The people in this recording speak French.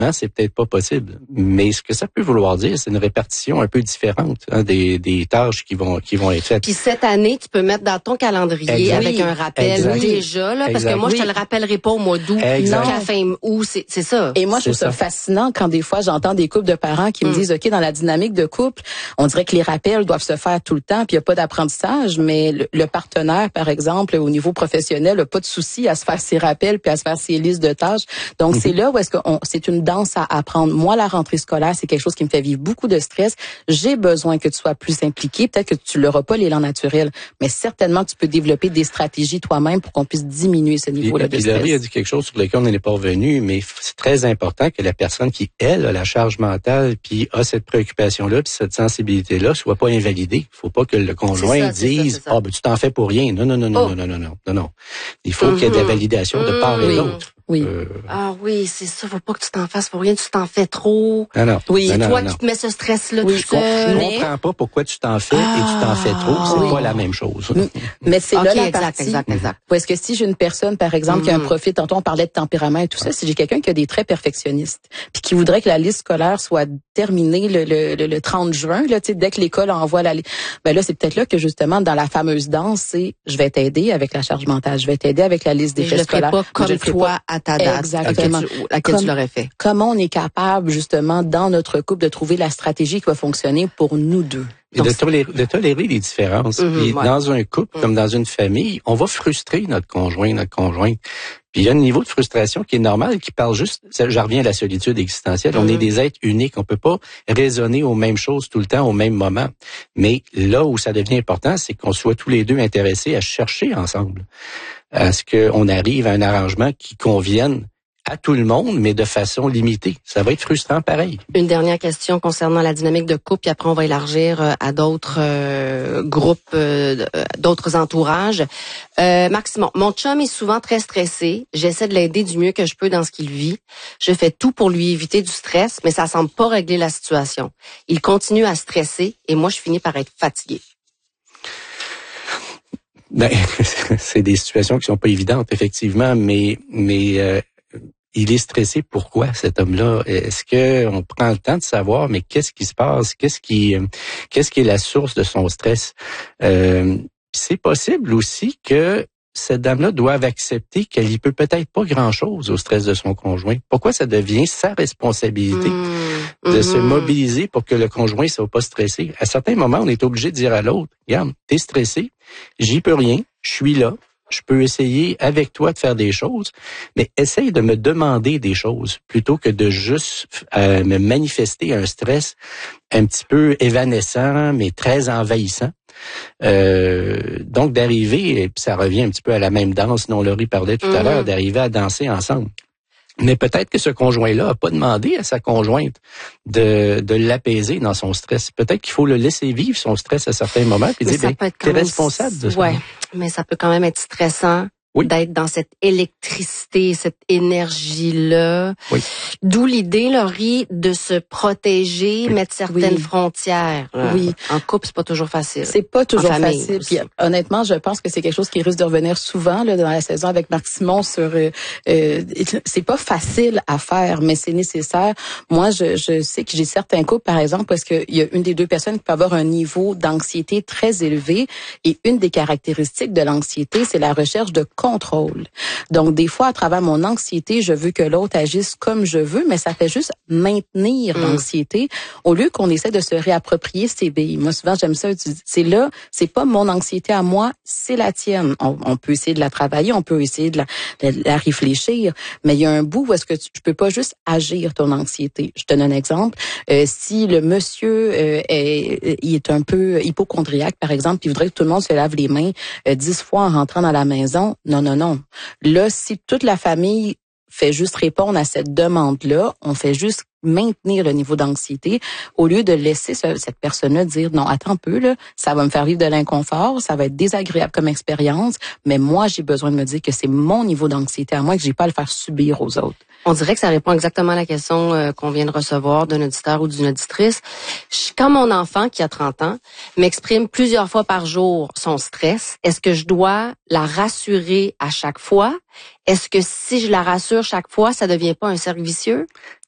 immédiatement, c'est peut-être pas possible. Mais ce que ça peut vouloir dire, c'est une répartition un peu différente des tâches qui vont être faites. Puis cette année, tu peux mettre dans ton calendrier avec un rappel déjà, là, parce que moi, je te le rappellerai pas au mois d'août. Exact. À la fin août, c'est ça. Et moi, je trouve ça fascinant quand des fois, j'entends des couples de parents qui me disent, OK, dans la dynamique de couple, on dirait que les rappels doivent se faire tout le temps, puis il n'y a pas d'apprentissage, mais le partenaire, par exemple, au niveau professionnel, n'a pas de souci à se faire ses rappels puis à se faire ses listes de tâches. Donc, c'est là où est-ce que c'est une danse à apprendre. Moi, la rentrée scolaire, c'est quelque chose qui me fait vivre beaucoup de stress. J'ai besoin que tu sois plus impliqué. Peut-être que tu l'auras pas l'élan naturel, mais certainement que tu peux développer des stratégies toi-même pour qu'on puisse diminuer ce niveau-là de stress. Laurie a dit quelque chose sur lequel on n'est pas revenu, mais c'est très important que la personne qui, elle, a la charge mentale puis a cette préoccupation-là puis cette sensibilité-là soit pas invalidée. Il faut pas que le conjoint dise « Ah, ben tu t'en fais pour rien. » Non. Il faut qu'il y ait de la validation de part et d'autre. Oui. Ah oui, c'est ça. Faut pas que tu t'en fasses pour rien. Tu t'en fais trop. Non. Oui, c'est toi qui te mets ce stress-là tout seul. Je comprends pas pourquoi tu t'en fais et tu t'en fais trop. C'est pas la même chose. Mais c'est là la partie. Exact. Parce que si j'ai une personne, par exemple, qui a un profil, tantôt on parlait de tempérament et tout ça, si j'ai quelqu'un qui a des traits perfectionnistes, puis qui voudrait que la liste scolaire soit terminée le 30 juin, là, tu sais, dès que l'école envoie la liste, ben là, c'est peut-être là que justement, dans la fameuse danse, c'est je vais t'aider avec la charge mentale, je vais t'aider avec la liste des faits scolaires. Je le ferai pas comme toi à ta date. Exactement. Laquelle tu l'aurais fait. Comment on est capable, justement, dans notre couple, de trouver la stratégie qui va fonctionner pour nous deux. Et de tolérer les différences. Puis dans un couple, comme dans une famille, on va frustrer notre conjointe. Puis il y a un niveau de frustration qui est normal, qui parle juste, je reviens à la solitude existentielle. On est des êtres uniques. On peut pas raisonner aux mêmes choses tout le temps, au même moment. Mais là où ça devient important, c'est qu'on soit tous les deux intéressés à chercher ensemble. À ce qu'on arrive à un arrangement qui convienne à tout le monde, mais de façon limitée. Ça va être frustrant pareil. Une dernière question concernant la dynamique de couple, puis après on va élargir à d'autres groupes, d'autres entourages. Maximum, mon chum est souvent très stressé. J'essaie de l'aider du mieux que je peux dans ce qu'il vit. Je fais tout pour lui éviter du stress, mais ça semble pas régler la situation. Il continue à stresser et moi, je finis par être fatiguée. Ben, c'est des situations qui sont pas évidentes, effectivement, mais il est stressé. Pourquoi, cet homme-là? Est-ce que on prend le temps de savoir, mais qu'est-ce qui se passe? Qu'est-ce qui est la source de son stress? C'est possible aussi que cette dame-là doive accepter qu'elle y peut peut-être pas grand-chose au stress de son conjoint. Pourquoi ça devient sa responsabilité de se mobiliser pour que le conjoint soit pas stressé? À certains moments, on est obligé de dire à l'autre, regarde, t'es stressé, j'y peux rien, je suis là. Je peux essayer avec toi de faire des choses, mais essaye de me demander des choses plutôt que de juste me manifester un stress un petit peu évanescent, mais très envahissant. Donc d'arriver, et puis ça revient un petit peu à la même danse dont Laurie parlait tout à l'heure, d'arriver à danser ensemble. Mais peut-être que ce conjoint-là a pas demandé à sa conjointe de l'apaiser dans son stress. Peut-être qu'il faut le laisser vivre son stress à certains moments puis dire, t'es responsable de ça. Ouais, mais ça peut quand même être stressant. D'être dans cette électricité, cette énergie-là. Oui. D'où l'idée, Laurie, de se protéger, mettre certaines frontières. Oui. En couple, c'est pas toujours facile. C'est pas toujours facile. Aussi. Puis, honnêtement, je pense que c'est quelque chose qui risque de revenir souvent là, dans la saison avec Marc Simon sur. C'est pas facile à faire, mais c'est nécessaire. Moi, je sais que j'ai certains couples, par exemple, parce qu'il y a une des deux personnes qui peut avoir un niveau d'anxiété très élevé, et une des caractéristiques de l'anxiété, c'est la recherche de contrôle. Donc, des fois, à travers mon anxiété, je veux que l'autre agisse comme je veux, mais ça fait juste maintenir l'anxiété au lieu qu'on essaie de se réapproprier ses billes. Moi, souvent, j'aime ça. C'est pas mon anxiété à moi, c'est la tienne. On peut essayer de la travailler, on peut essayer de la réfléchir, mais il y a un bout où est-ce que tu peux pas juste agir ton anxiété. Je te donne un exemple. Si le monsieur il est un peu hypocondriaque, par exemple, puis il voudrait que tout le monde se lave les mains 10 fois en rentrant dans la maison, non. Là, si toute la famille fait juste répondre à cette demande-là, on fait juste maintenir le niveau d'anxiété au lieu de laisser cette personne-là dire non, attends un peu, là, ça va me faire vivre de l'inconfort, ça va être désagréable comme expérience, mais moi, j'ai besoin de me dire que c'est mon niveau d'anxiété à moi et que j'ai pas à le faire subir aux autres. On dirait que ça répond exactement à la question qu'on vient de recevoir d'un auditeur ou d'une auditrice. Quand mon enfant, qui a 30 ans, m'exprime plusieurs fois par jour son stress, est-ce que je dois la rassurer à chaque fois? Est-ce que si je la rassure chaque fois, ça devient pas un cercle vicieux?